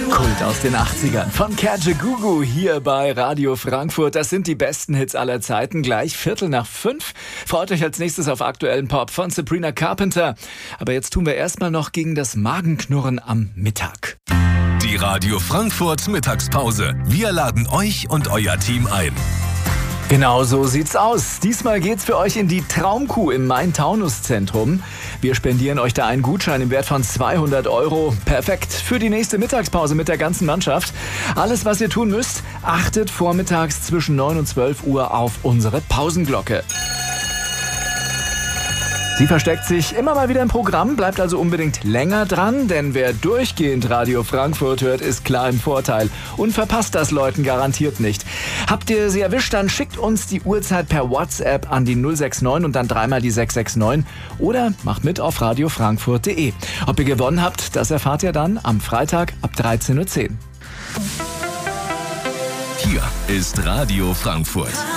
Kult aus den 80ern von Kerje Gugu hier bei Radio Frankfurt. Das sind die besten Hits aller Zeiten. Gleich 4:45. Freut euch als nächstes auf aktuellen Pop von Sabrina Carpenter. Aber jetzt tun wir erstmal noch gegen das Magenknurren am Mittag. Die Radio Frankfurt Mittagspause. Wir laden euch und euer Team ein. Genau so sieht's aus. Diesmal geht's für euch in die Traumkuh im Main-Taunus-Zentrum. Wir spendieren euch da einen Gutschein im Wert von 200 €. Perfekt für die nächste Mittagspause mit der ganzen Mannschaft. Alles, was ihr tun müsst, achtet vormittags zwischen 9 und 12 Uhr auf unsere Pausenglocke. Sie versteckt sich immer mal wieder im Programm, bleibt also unbedingt länger dran, denn wer durchgehend Radio Frankfurt hört, ist klar im Vorteil und verpasst das Leuten garantiert nicht. Habt ihr sie erwischt, dann schickt uns die Uhrzeit per WhatsApp an die 069 und dann dreimal die 669 oder macht mit auf radiofrankfurt.de. Ob ihr gewonnen habt, das erfahrt ihr dann am Freitag ab 13:10 Uhr. Hier ist Radio Frankfurt.